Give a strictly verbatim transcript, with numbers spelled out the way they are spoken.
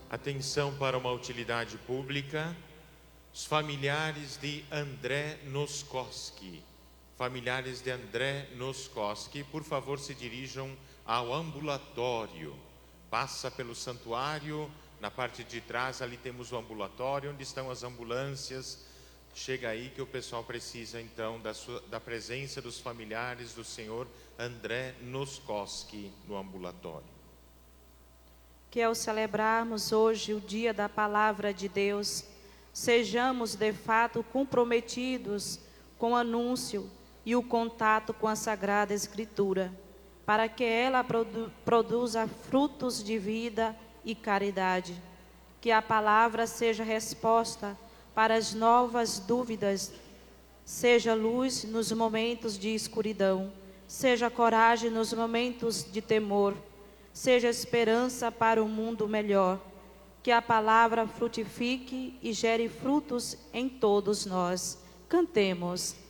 Atenção para uma utilidade pública. Os familiares de André Noskoski. Familiares de André Noskoski, por favor, se dirijam ao ambulatório. Passa pelo santuário, na parte de trás ali temos o ambulatório, onde estão as ambulâncias. Chega aí que o pessoal precisa então da, sua, da presença dos familiares do senhor André Noskoski no ambulatório. Que ao celebrarmos hoje o dia da Palavra de Deus, sejamos de fato comprometidos com o anúncio e o contato com a Sagrada Escritura, para que ela produ produza frutos de vida e caridade. Que a palavra seja resposta para as novas dúvidas, seja luz nos momentos de escuridão, seja coragem nos momentos de temor, seja esperança para um mundo melhor. Que a palavra frutifique e gere frutos em todos nós. Cantemos.